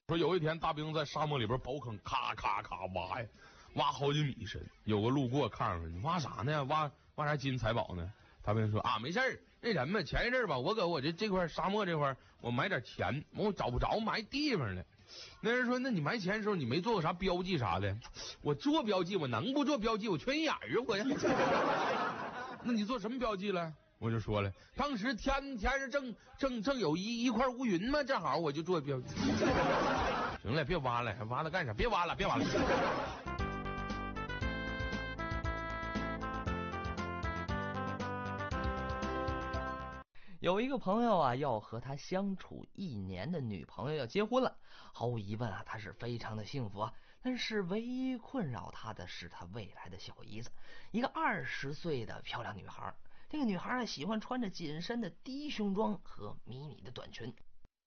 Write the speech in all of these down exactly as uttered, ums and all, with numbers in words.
说有一天大兵在沙漠里边刨坑，咔咔咔挖呀，挖好几米深。有个路过看上去，你挖啥呢？挖挖啥金财宝呢？大兵说啊，没事儿，那什么，前一阵吧，我搁我这这块沙漠这块，我买点钱，我找不着埋地方呢。那人说，那你埋钱的时候你没做过啥标记啥的？我做标记，我能不做标记？我缺心眼儿啊，我。那你做什么标记了？我就说了，当时天天上正正正有一一块乌云嘛，正好我就做标记。行了，别挖了，还挖了干啥？别挖了，别挖了。 有一个朋友啊，要和他相处一年的女朋友要结婚了，毫无疑问啊，他是非常的幸福啊。但是唯一困扰他的是他未来的小姨子，一个二十岁的漂亮女孩。这个女孩啊，喜欢穿着紧身的低胸装和迷你的短裙。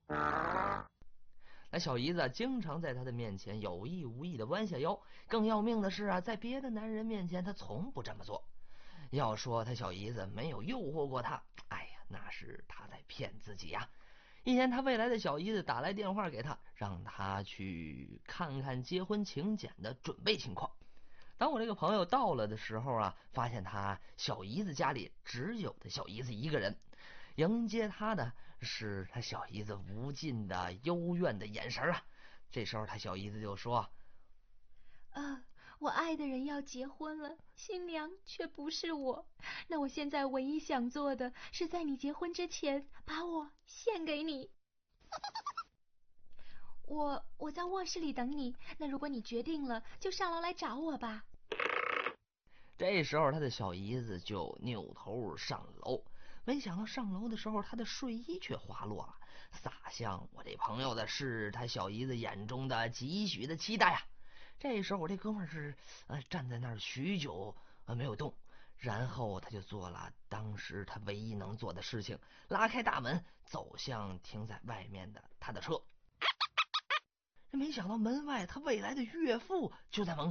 那小姨子经常在他的面前有意无意的弯下腰，更要命的是啊，在别的男人面前他从不这么做。要说他小姨子没有诱惑过他，哎呀，那是他在骗自己呀。一天他未来的小姨子打来电话给他，让他去看看结婚请柬的准备情况。当我这个朋友到了的时候啊，发现他小姨子家里只有他小姨子一个人。迎接他的是他小姨子无尽的幽怨的眼神啊。这时候他小姨子就说： 啊，我爱的人要结婚了，新娘却不是我。那我现在唯一想做的是在你结婚之前把我献给你。我我在卧室里等你，那如果你决定了，就上楼来找我吧。 这时候他的小姨子就扭头上楼，没想到上楼的时候他的睡衣却滑落了，洒向我这朋友的是他小姨子眼中的几许的期待啊。这时候我这哥们儿是呃站在那儿许久呃没有动，然后他就做了当时他唯一能做的事情，拉开大门走向停在外面的他的车。这没想到门外他未来的岳父就在门口。